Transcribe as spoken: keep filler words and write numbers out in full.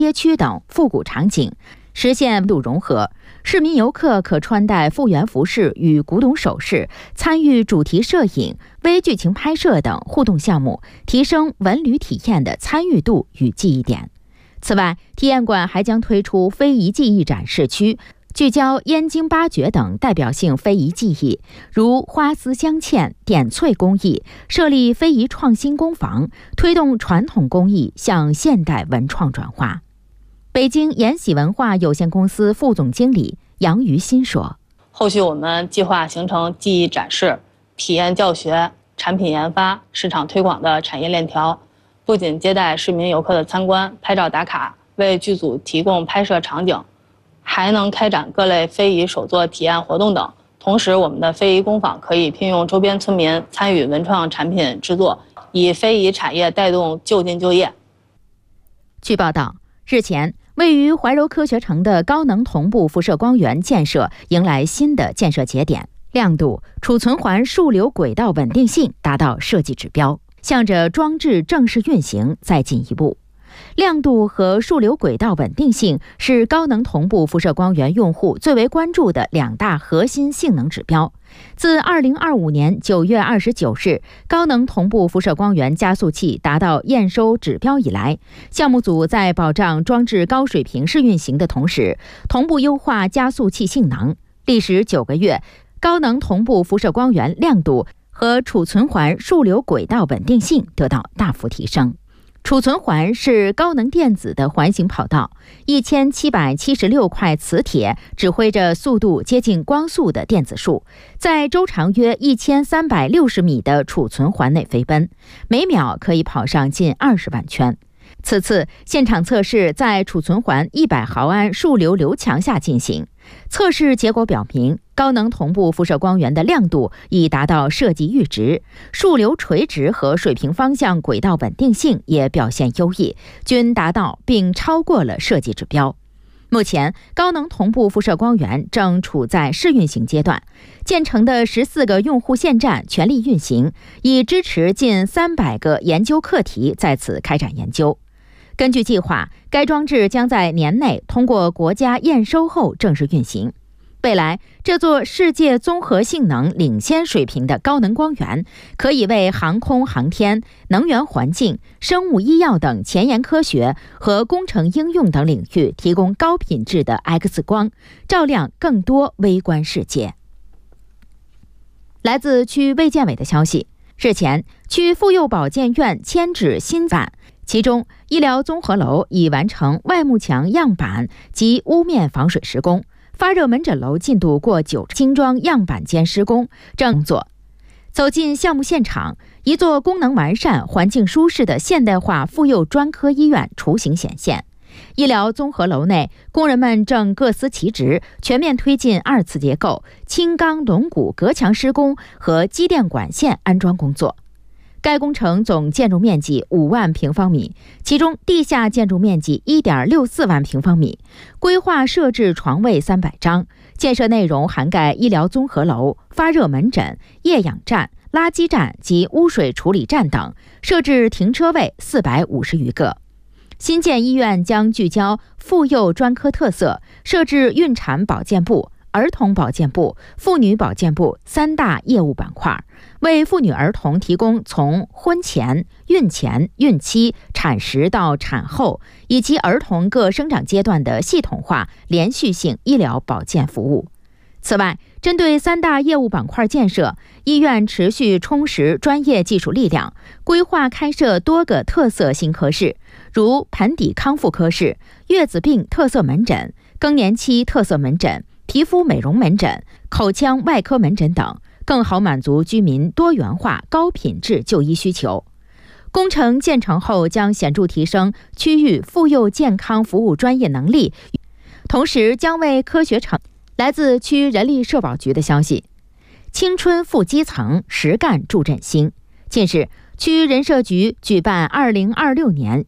街区等复古场景，实现度融合。市民游客可穿戴复原服饰与古董首饰，参与主题摄影、微剧情拍摄等互动项目，提升文旅体验的参与度与记忆点。此外，体验馆还将推出非遗技艺展示区，聚焦燕京八绝等代表性非遗技艺，如花丝镶嵌、点翠工艺，设立非遗创新工坊，推动传统工艺向现代文创转化。北京延禧文化有限公司副总经理杨于新说：“ 后续我们计划形成技艺展示、体验教学、产品研发、市场推广的产业链条，不仅接待市民游客的参观、拍照打卡，为剧组提供拍摄场景，还能开展各类非遗手作体验活动等。同时，我们的非遗工坊可以聘用周边村民参与文创产品制作，以非遗产业带动就近就业。” 据报道，日前，位于怀柔科学城的高能同步辐射光源建设迎来新的建设节点，亮度、储存环数流轨道稳定性达到设计指标，向着装置正式运行再进一步。亮度和数流轨道稳定性是高能同步辐射光源用户最为关注的两大核心性能指标。自二零二五年九月二十九日高能同步辐射光源加速器达到验收指标以来，项目组在保障装置高水平试运行的同时，同步优化加速器性能。历时九个月，高能同步辐射光源亮度和储存环数流轨道稳定性得到大幅提升。储存环是高能电子的环形跑道，一千七百七十六块磁铁指挥着速度接近光速的电子束，在周长约一千三百六十米的储存环内飞奔，每秒可以跑上近二十万圈。此次现场测试在储存环一百毫安数流流强下进行，测试结果表明，高能同步辐射光源的亮度已达到设计阈值，数流垂直和水平方向轨道稳定性也表现优异，均达到并超过了设计指标。目前，高能同步辐射光源正处在试运行阶段，建成的十四个用户线站全力运行，已支持近三百个研究课题在此开展研究。根据计划，该装置将在年内通过国家验收后正式运行。未来，这座世界综合性能领先水平的高能光源，可以为航空航天、能源环境、生物医药等前沿科学和工程应用等领域提供高品质的 X 光，照亮更多微观世界。来自区卫健委的消息，日前，区妇幼保健院迁址新版，其中医疗综合楼已完成外幕墙样板及屋面防水施工，发热门诊楼进度过九，精装样板间施工正工作。走进项目现场，一座功能完善、环境舒适的现代化妇幼专科医院雏形显现。医疗综合楼内，工人们正各司其职，全面推进二次结构、轻钢龙骨隔墙施工和机电管线安装工作。该工程总建筑面积五万平方米，其中地下建筑面积 一点六四万平方米，规划设置床位三百张，建设内容涵盖医疗综合楼、发热门诊、液氧站、垃圾站及污水处理站等，设置停车位四百五十余个。新建医院将聚焦妇幼专科特色，设置孕产保健部、儿童保健部、妇女保健部三大业务板块，为妇女儿童提供从婚前、孕前、孕期、产时到产后以及儿童各生长阶段的系统化、连续性医疗保健服务。此外，针对三大业务板块建设，医院持续充实专业技术力量，规划开设多个特色新科室，如盆底康复科室、月子病特色门诊、更年期特色门诊、皮肤美容门诊、口腔外科门诊等，更好满足居民多元化、高品质就医需求。工程建成后将显著提升区域妇幼健康服务专业能力，同时将为科学城。来自区人力社保局的消息，青春赴基层，实干助振兴。近日，区人社局举办二零二六年